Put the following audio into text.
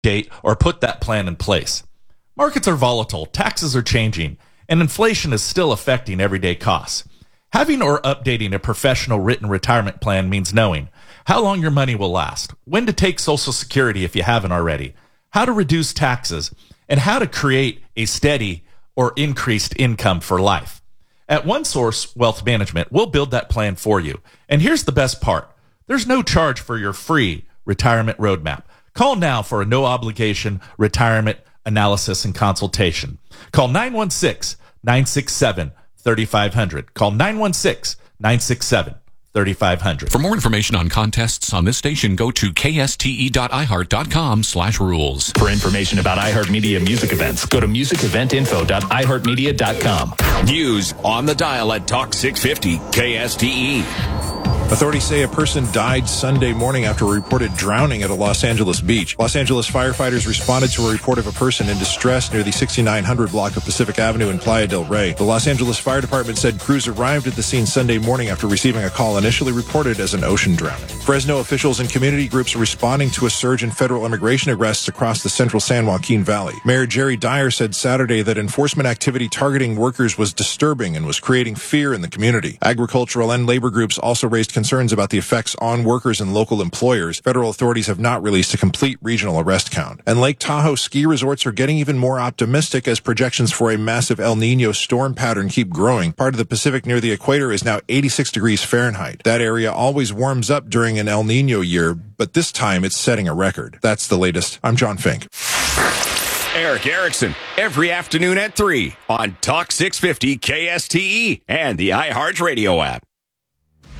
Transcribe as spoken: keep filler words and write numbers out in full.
date or put that plan in place. Markets are volatile, taxes are changing, and inflation is still affecting everyday costs. Having or updating a professional written retirement plan means knowing how long your money will last, when to take Social Security if you haven't already, how to reduce taxes, and how to create a steady or increased income for life. At OneSource Wealth Management, we'll build that plan for you. And here's the best part. There's no charge for your free retirement roadmap. Call now for a no-obligation retirement analysis and consultation. Call nine one six, nine six seven, three five zero zero. Call nine one six, nine six seven, three five zero zero. For more information on contests on this station, go to kste.iheart.com slash rules. For information about iHeartMedia music events, go to music event info dot i heart media dot com. News on the dial at Talk six fifty K S T E. Authorities say a person died Sunday morning after a reported drowning at a Los Angeles beach. Los Angeles firefighters responded to a report of a person in distress near the sixty-nine hundred block of Pacific Avenue in Playa del Rey. The Los Angeles Fire Department said crews arrived at the scene Sunday morning after receiving a call initially reported as an ocean drowning. Fresno officials and community groups are responding to a surge in federal immigration arrests across the central San Joaquin Valley. Mayor Jerry Dyer said Saturday that enforcement activity targeting workers was disturbing and was creating fear in the community. Agricultural and labor groups also raised concerns about the effects on workers and local employers. Federal authorities have not released a complete regional arrest count. And Lake Tahoe ski resorts are getting even more optimistic as projections for a massive El Nino storm pattern keep growing. Part of the Pacific near the equator is now eighty-six degrees Fahrenheit. That area always warms up during an El Nino year, but this time it's setting a record. That's the latest. I'm John Fink. Eric Erickson, every afternoon at three on Talk six fifty K S T E and the iHeart Radio app.